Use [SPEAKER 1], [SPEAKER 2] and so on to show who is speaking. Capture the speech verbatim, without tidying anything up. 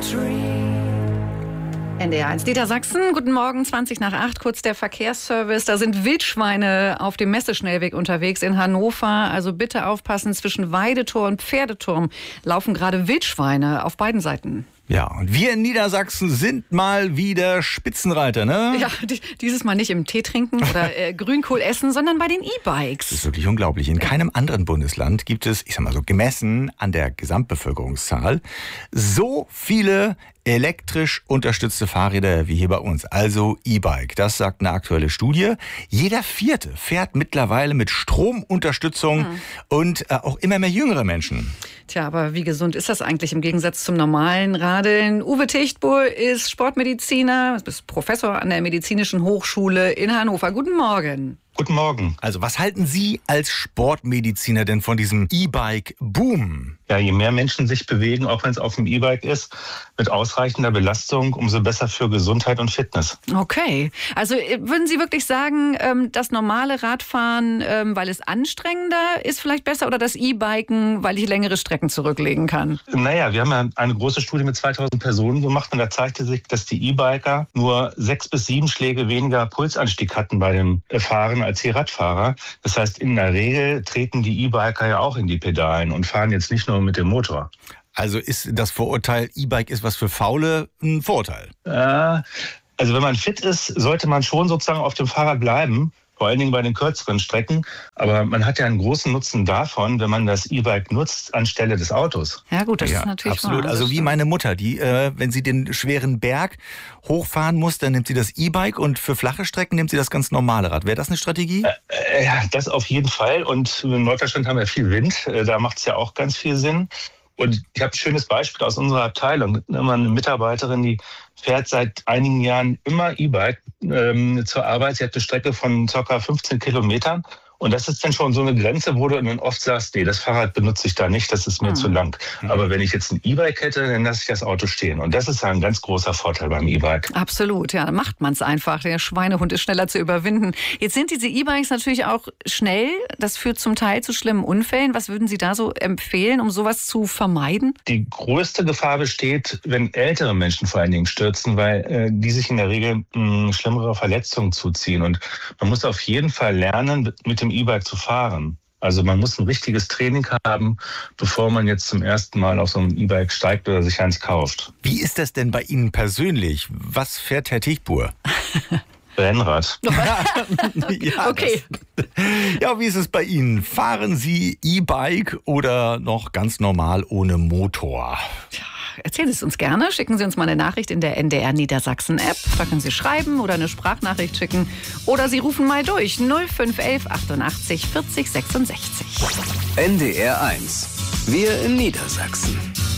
[SPEAKER 1] N D R eins Niedersachsen, guten Morgen, zwanzig nach acht, kurz der Verkehrsservice. Da sind Wildschweine auf dem Messeschnellweg unterwegs in Hannover. Also bitte aufpassen, zwischen Weidetor und Pferdeturm laufen gerade Wildschweine auf beiden Seiten.
[SPEAKER 2] Ja, und wir in Niedersachsen sind mal wieder Spitzenreiter, ne?
[SPEAKER 1] Ja, dieses Mal nicht im Tee trinken oder äh, Grünkohl essen, sondern bei den E-Bikes.
[SPEAKER 2] Das ist wirklich unglaublich. In keinem anderen Bundesland gibt es, ich sag mal so, gemessen an der Gesamtbevölkerungszahl, so viele elektrisch unterstützte Fahrräder wie hier bei uns, also E-Bike. Das sagt eine aktuelle Studie. Jeder Vierte fährt mittlerweile mit Stromunterstützung hm. und äh, auch immer mehr jüngere Menschen.
[SPEAKER 1] Tja, aber wie gesund ist das eigentlich im Gegensatz zum normalen Radeln? Uwe Tichtbuhr ist Sportmediziner, ist Professor an der Medizinischen Hochschule in Hannover. Guten Morgen.
[SPEAKER 3] Guten Morgen.
[SPEAKER 2] Also was halten Sie als Sportmediziner denn von diesem E-Bike-Boom?
[SPEAKER 3] Ja, je mehr Menschen sich bewegen, auch wenn es auf dem E-Bike ist, mit ausreichender Belastung, umso besser für Gesundheit und Fitness.
[SPEAKER 1] Okay. Also würden Sie wirklich sagen, das normale Radfahren, weil es anstrengender ist, vielleicht besser, oder das E-Biken, weil ich längere Strecken zurücklegen kann?
[SPEAKER 3] Naja, wir haben ja eine große Studie mit zweitausend Personen gemacht und da zeigte sich, dass die E-Biker nur sechs bis sieben Schläge weniger Pulsanstieg hatten bei dem Fahren als die Radfahrer. Das heißt, in der Regel treten die E-Biker ja auch in die Pedalen und fahren jetzt nicht nur mit dem Motor.
[SPEAKER 2] Also ist das Vorurteil, E-Bike ist was für Faule, ein Vorurteil?
[SPEAKER 3] Äh, also wenn man fit ist, sollte man schon sozusagen auf dem Fahrrad bleiben. Vor allen Dingen bei den kürzeren Strecken. Aber man hat ja einen großen Nutzen davon, wenn man das E-Bike nutzt anstelle des Autos.
[SPEAKER 1] Ja gut, das
[SPEAKER 2] ja,
[SPEAKER 1] ist natürlich
[SPEAKER 2] absolut.
[SPEAKER 1] wahr.
[SPEAKER 2] Also wie meine Mutter, die, äh, wenn sie den schweren Berg hochfahren muss, dann nimmt sie das E-Bike und für flache Strecken nimmt sie das ganz normale Rad. Wäre das eine Strategie?
[SPEAKER 3] Äh, ja, das auf jeden Fall. Und in Norddeutschland haben wir viel Wind. Da macht es ja auch ganz viel Sinn. Und ich habe ein schönes Beispiel aus unserer Abteilung. Immer eine Mitarbeiterin, die fährt seit einigen Jahren immer E-Bike ähm, zur Arbeit. Sie hat eine Strecke von ca. fünfzehn Kilometern. Und das ist dann schon so eine Grenze, wo du dann oft sagst, nee, das Fahrrad benutze ich da nicht, das ist mir mhm. zu lang. Mhm. Aber wenn ich jetzt ein E-Bike hätte, dann lasse ich das Auto stehen. Und das ist ja ein ganz großer Vorteil beim E-Bike.
[SPEAKER 1] Absolut, ja, dann macht man es einfach. Der Schweinehund ist schneller zu überwinden. Jetzt sind diese E-Bikes natürlich auch schnell. Das führt zum Teil zu schlimmen Unfällen. Was würden Sie da so empfehlen, um sowas zu vermeiden?
[SPEAKER 3] Die größte Gefahr besteht, wenn ältere Menschen vor allen Dingen stürzen, weil äh, die sich in der Regel mh, schlimmere Verletzungen zuziehen. Und man muss auf jeden Fall lernen, mit dem E-Bike zu fahren. Also man muss ein richtiges Training haben, bevor man jetzt zum ersten Mal auf so ein E-Bike steigt oder sich eins kauft.
[SPEAKER 2] Wie ist das denn bei Ihnen persönlich? Was fährt Herr Tichtbuhr?
[SPEAKER 3] Rennrad.
[SPEAKER 2] ja,
[SPEAKER 1] okay.
[SPEAKER 2] Das, ja, wie ist es bei Ihnen? Fahren Sie E-Bike oder noch ganz normal ohne Motor?
[SPEAKER 1] Ja. Erzählen Sie es uns gerne. Schicken Sie uns mal eine Nachricht in der N D R Niedersachsen-App. Da können Sie schreiben oder eine Sprachnachricht schicken. Oder Sie rufen mal durch. null fünf elf achtundachtzig vierzig sechsundsechzig.
[SPEAKER 4] N D R eins. Wir in Niedersachsen.